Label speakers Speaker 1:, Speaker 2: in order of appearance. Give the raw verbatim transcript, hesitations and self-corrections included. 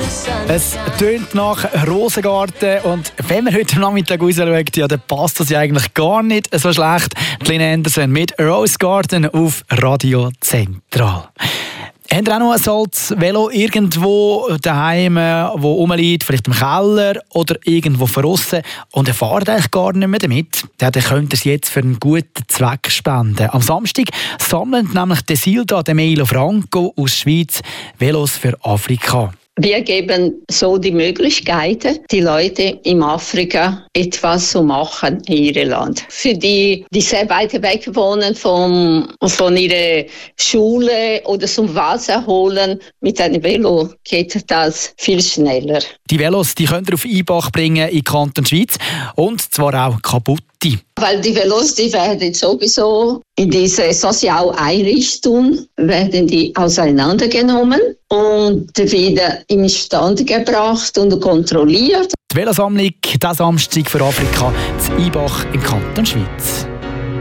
Speaker 1: Es tönt nach Rosengarten und wenn man heute Nachmittag rausschaut, ja, dann passt das ja eigentlich gar nicht so schlecht. Lynn Anderson mit Rose Garden auf Radio Zentral. Habt ihr auch noch ein altes Velo irgendwo daheim, wo rumliegt, vielleicht im Keller oder irgendwo draussen und ihr fahrt eigentlich gar nicht mehr damit? Ja, dann könnt ihr es jetzt für einen guten Zweck spenden. Am Samstag sammelt nämlich Desilda de Melo Franco aus Schweiz Velos für Afrika.
Speaker 2: Wir geben so die Möglichkeit, die Leute in Afrika etwas zu machen in ihrem Land. Für die, die sehr weit weg wohnen vom, von ihrer Schule oder zum Wasser holen, mit einem Velo geht das viel schneller.
Speaker 1: Die Velos die könnt ihr auf Einbach bringen in die Kanton Schweiz und zwar auch kaputte.
Speaker 2: Weil die Velos, die werden sowieso in dieser Sozialeinrichtung werden die auseinandergenommen und wieder in Stand gebracht und kontrolliert.
Speaker 1: Die Velosammlung, diesen Samstag für Afrika, zu Einbach im Kanton Schweiz.